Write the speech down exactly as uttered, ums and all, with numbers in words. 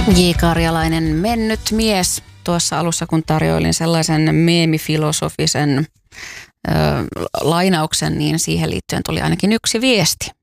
J. Karjalainen, mennyt mies. Tuossa alussa, kun tarjoilin sellaisen meemifilosofisen ö, lainauksen, niin siihen liittyen tuli ainakin yksi viesti.